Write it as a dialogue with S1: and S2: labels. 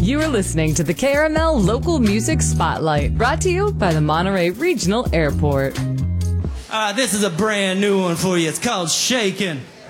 S1: You are listening to the KRML Local Music Spotlight, brought to you by the Monterey Regional Airport.
S2: This is a brand new one for you. It's called Shakin'.